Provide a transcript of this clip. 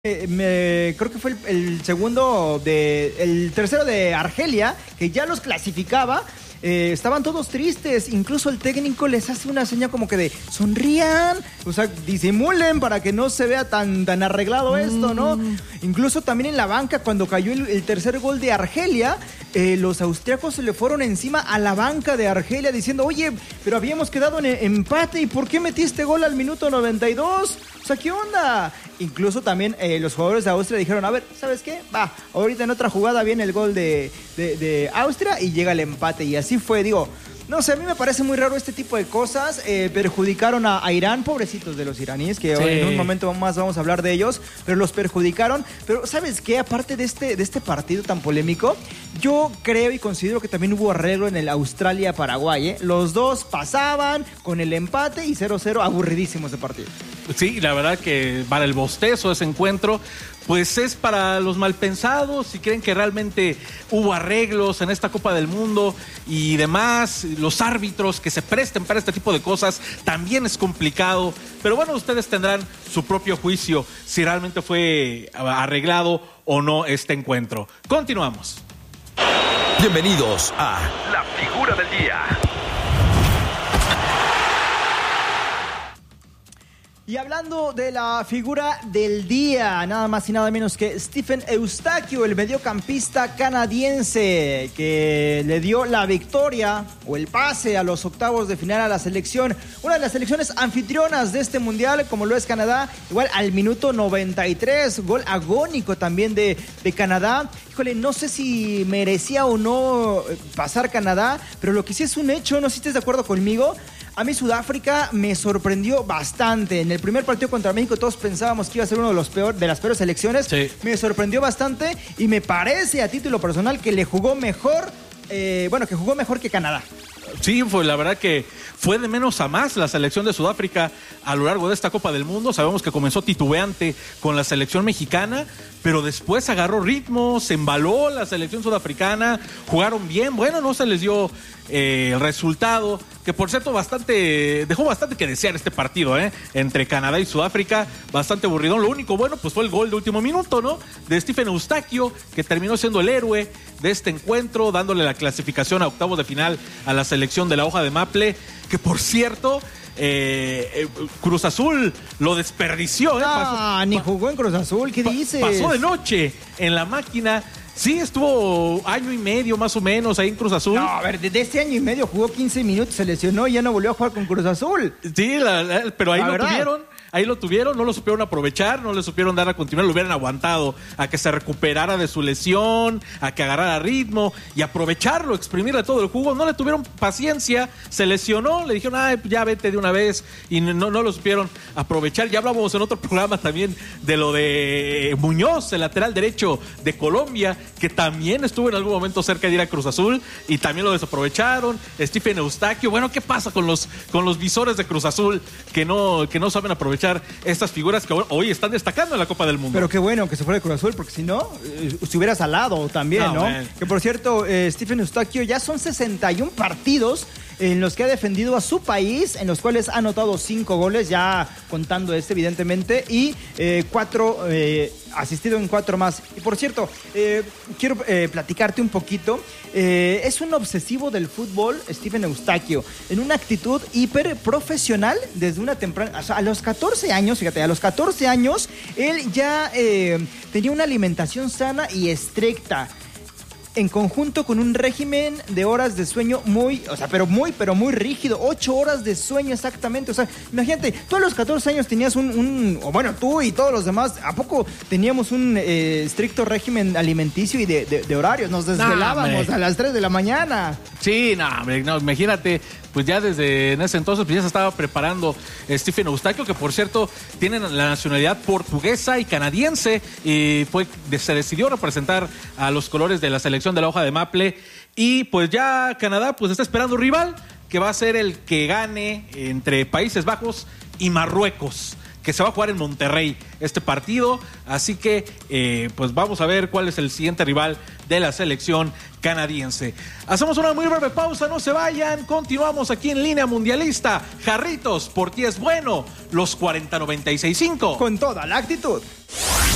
Creo que fue el tercero de Argelia, que ya los clasificaba. Estaban todos tristes, incluso el técnico les hace una seña como que de sonrían, o sea, disimulen para que no se vea tan arreglado esto, ¿no? Incluso también en la banca, cuando cayó el tercer gol de Argelia, los austriacos se le fueron encima a la banca de Argelia diciendo, oye, pero habíamos quedado en empate, ¿y por qué metiste gol al minuto 92? O sea, ¿qué onda? Incluso también los jugadores de Austria dijeron, a ver, ¿sabes qué? Va, ahorita en otra jugada viene el gol de Austria y llega el empate. Y así fue, digo, no sé, a mí me parece muy raro este tipo de cosas. Perjudicaron a Irán, pobrecitos de los iraníes, que sí, en un momento más vamos a hablar de ellos, pero los perjudicaron. Pero ¿sabes qué? Aparte de este partido tan polémico, yo creo y considero que también hubo arreglo en el Australia-Paraguay, Los dos pasaban con el empate y 0-0, aburridísimos de partido. Sí, la verdad que para el bostezo ese encuentro, pues es para los malpensados, si creen que realmente hubo arreglos en esta Copa del Mundo y demás, los árbitros que se presten para este tipo de cosas, también es complicado, pero bueno, ustedes tendrán su propio juicio si realmente fue arreglado o no este encuentro. Continuamos. Bienvenidos a La Figura del Día. Y hablando de la figura del día, nada más y nada menos que Stephen Eustáquio, el mediocampista canadiense, que le dio la victoria o el pase a los octavos de final a la selección, una de las selecciones anfitrionas de este mundial, como lo es Canadá, igual al minuto 93, gol agónico también de Canadá. Híjole, no sé si merecía o no pasar Canadá, pero lo que sí es un hecho, no sé si estés de acuerdo conmigo. A mí Sudáfrica me sorprendió bastante. En el primer partido contra México todos pensábamos que iba a ser uno de las peores selecciones. Sí. Me sorprendió bastante y me parece a título personal que le jugó mejor, que jugó mejor que Canadá. Sí, fue la verdad que fue de menos a más la selección de Sudáfrica a lo largo de esta Copa del Mundo. Sabemos que comenzó titubeante con la selección mexicana, pero después agarró ritmo, se embaló la selección sudafricana, jugaron bien, bueno, no se les dio el resultado, que por cierto dejó bastante que desear este partido, entre Canadá y Sudáfrica, bastante aburridón. Lo único bueno pues fue el gol de último minuto, ¿no? De Stephen Eustáquio, que terminó siendo el héroe de este encuentro, dándole la clasificación a octavos de final a la selección de la hoja de maple, que por cierto Cruz Azul lo desperdició. Ni jugó en Cruz Azul, ¿qué dices? Pasó de noche en la máquina. Sí, estuvo año y medio más o menos ahí en Cruz Azul. No, a ver, desde este año y medio jugó 15 minutos, se lesionó y ya no volvió a jugar con Cruz Azul. Sí, pero ahí lo tuvieron, no lo supieron aprovechar, no le supieron dar a continuar, lo hubieran aguantado a que se recuperara de su lesión, a que agarrara ritmo y aprovecharlo, exprimirle todo el jugo. No le tuvieron paciencia, se lesionó, le dijeron, ya vete de una vez, y no lo supieron aprovechar. Ya hablábamos en otro programa también de lo de Muñoz, el lateral derecho de Colombia, que también estuvo en algún momento cerca de ir a Cruz Azul y también lo desaprovecharon. Stephen Eustáquio, bueno, ¿qué pasa con los visores de Cruz Azul que no saben aprovechar estas figuras que hoy están destacando en la Copa del Mundo? Pero qué bueno que se fuera de Cruz Azul, porque si no, se hubiera salado también, ¿no? Que por cierto, Stephen Eustáquio ya son 61 partidos en los que ha defendido a su país, en los cuales ha anotado 5 goles, ya contando evidentemente, y 4 asistido en 4 más. Y por cierto, quiero platicarte un poquito. Es un obsesivo del fútbol, Stephen Eustáquio, en una actitud hiper profesional desde una temprana. O sea, a los 14 años, fíjate, él ya tenía una alimentación sana y estricta, en conjunto con un régimen de horas de sueño muy muy rígido, 8 horas de sueño exactamente. O sea, imagínate, tú a los 14 años tenías tú y todos los demás, ¿a poco teníamos un estricto régimen alimenticio y de horarios? Nos desvelábamos a las 3 de la mañana. Sí, no, imagínate, pues ya desde en ese entonces pues ya se estaba preparando Stephen Eustáquio, que por cierto tiene la nacionalidad portuguesa y canadiense, y se decidió representar a los colores de la selección de la hoja de maple, y pues ya Canadá pues está esperando un rival que va a ser el que gane entre Países Bajos y Marruecos, que se va a jugar en Monterrey este partido, así que pues vamos a ver cuál es el siguiente rival de la selección canadiense. Hacemos una muy breve pausa, no se vayan, continuamos aquí en Línea Mundialista. Jarritos, por ti es bueno, los 40-96.5. Con toda la actitud.